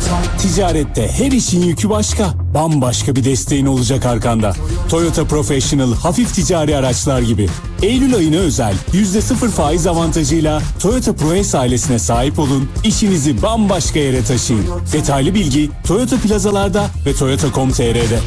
Ticarette her işin yükü başka. Bambaşka bir desteğin olacak arkanda. Toyota Professional hafif ticari araçlar gibi. Eylül ayına özel %0 faiz avantajıyla Toyota ProS ailesine sahip olun, işinizi bambaşka yere taşıyın. Detaylı bilgi Toyota plazalarda ve toyota.com.tr'de.